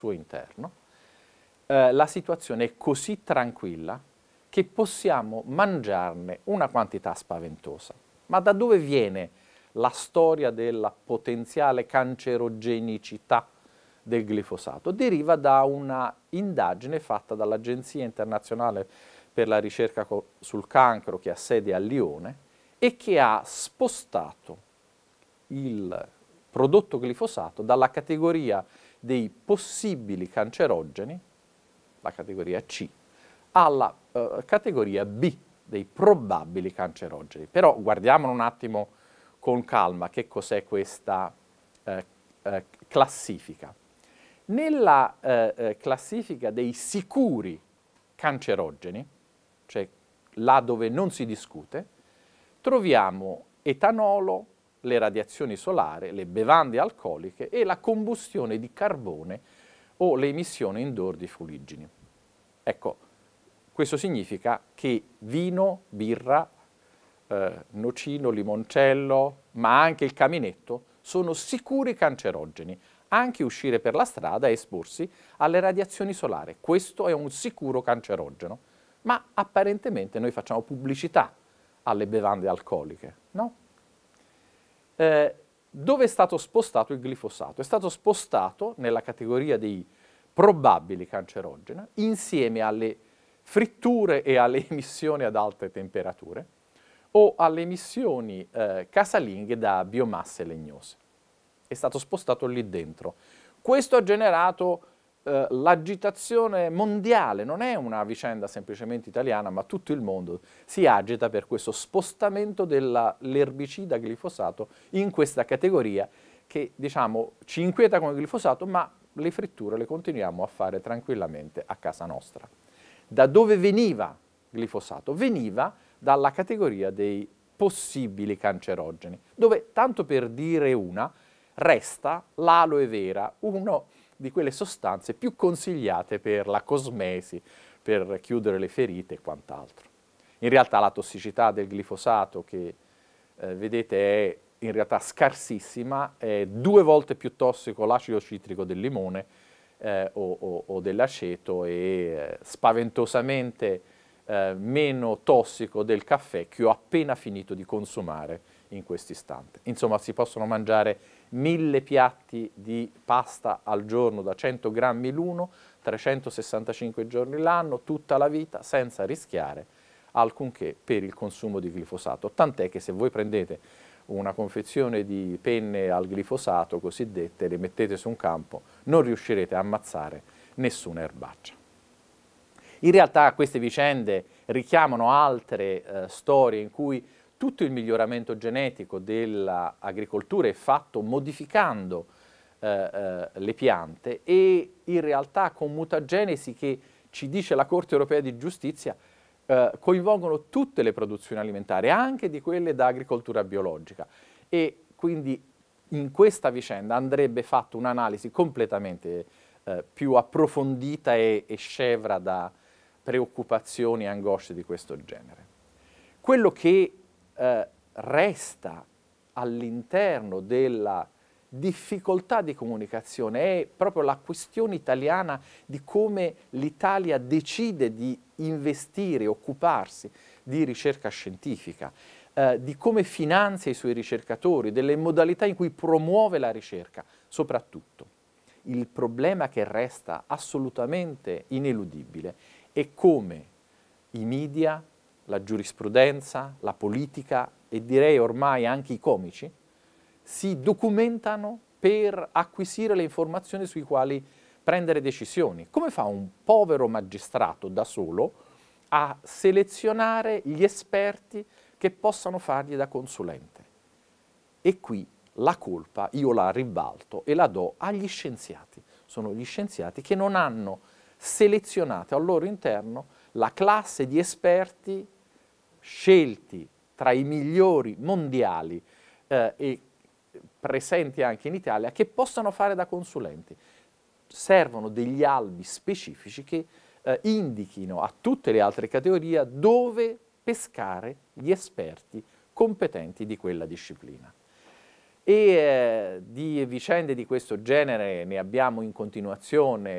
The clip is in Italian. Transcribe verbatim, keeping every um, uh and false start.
suo interno, eh, la situazione è così tranquilla che possiamo mangiarne una quantità spaventosa. Ma da dove viene la storia della potenziale cancerogenicità del glifosato? Deriva da una indagine fatta dall'Agenzia internazionale per la ricerca sul cancro, che ha sede a Lione, e che ha spostato il prodotto glifosato dalla categoria dei possibili cancerogeni, la categoria C, alla uh, categoria B, dei probabili cancerogeni. Però guardiamolo un attimo con calma che cos'è questa eh, eh, classifica. Nella eh, eh, classifica dei sicuri cancerogeni, cioè là dove non si discute, troviamo etanolo, le radiazioni solari, le bevande alcoliche e la combustione di carbone o le emissioni indoor di fuliggini. Ecco, questo significa che vino, birra, eh, nocino, limoncello, ma anche il caminetto sono sicuri cancerogeni. Anche uscire per la strada e esporsi alle radiazioni solari. Questo è un sicuro cancerogeno. Ma apparentemente noi facciamo pubblicità alle bevande alcoliche, no? Eh, dove è stato spostato il glifosato? È stato spostato nella categoria dei probabili cancerogeni insieme alle fritture e alle emissioni ad alte temperature o alle emissioni eh, casalinghe da biomasse legnose. È stato spostato lì dentro. Questo ha generato eh, l'agitazione mondiale, non è una vicenda semplicemente italiana, ma tutto il mondo si agita per questo spostamento dell'erbicida glifosato in questa categoria che, diciamo, ci inquieta come glifosato, ma le fritture le continuiamo a fare tranquillamente a casa nostra. Da dove veniva glifosato? Veniva dalla categoria dei possibili cancerogeni, dove, tanto per dire una, resta l'aloe vera, una di quelle sostanze più consigliate per la cosmesi, per chiudere le ferite e quant'altro. In realtà la tossicità del glifosato, che eh, vedete è in realtà scarsissima, è due volte più tossico l'acido citrico del limone eh, o, o, o dell'aceto e eh, spaventosamente eh, meno tossico del caffè che ho appena finito di consumare in questo istante. Insomma, si possono mangiare mille piatti di pasta al giorno da cento grammi l'uno, trecentosessantacinque giorni l'anno, tutta la vita, senza rischiare alcunché per il consumo di glifosato. Tant'è che se voi prendete una confezione di penne al glifosato cosiddette, le mettete su un campo, non riuscirete a ammazzare nessuna erbaccia. In realtà queste vicende richiamano altre eh, storie in cui tutto il miglioramento genetico dell'agricoltura è fatto modificando eh, eh, le piante e in realtà con mutagenesi che ci dice la Corte Europea di Giustizia eh, coinvolgono tutte le produzioni alimentari, anche di quelle da agricoltura biologica, e quindi in questa vicenda andrebbe fatta un'analisi completamente eh, più approfondita e, e scevra da preoccupazioni e angosce di questo genere. Quello che Eh, resta all'interno della difficoltà di comunicazione è proprio la questione italiana di come l'Italia decide di investire, occuparsi di ricerca scientifica, eh, di come finanzia i suoi ricercatori, delle modalità in cui promuove la ricerca, soprattutto. Il problema che resta assolutamente ineludibile è come i media, la giurisprudenza, la politica e direi ormai anche i comici si documentano per acquisire le informazioni sui quali prendere decisioni. Come fa un povero magistrato da solo a selezionare gli esperti che possano fargli da consulente? E qui la colpa io la ribalto e la do agli scienziati. Sono gli scienziati che non hanno selezionato al loro interno la classe di esperti scelti tra i migliori mondiali eh, e presenti anche in Italia che possano fare da consulenti. Servono degli albi specifici che eh, indichino a tutte le altre categorie dove pescare gli esperti competenti di quella disciplina. E eh, di vicende di questo genere ne abbiamo in continuazione